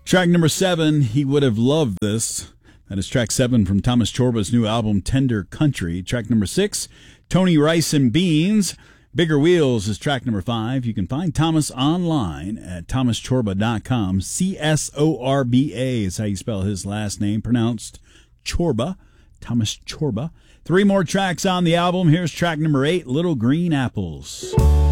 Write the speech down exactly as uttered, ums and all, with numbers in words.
Track number seven, He Would Have Loved This. That is track seven from Thomas Chorba's new album, Tender Country. Track number six, Tony Rice and Beans. Bigger Wheels is track number five. You can find Thomas online at thomas chorba dot com. C S O R B A is how you spell his last name, pronounced Chorba. Thomas Chorba. Three more tracks on the album. Here's track number eight, Little Green Apples.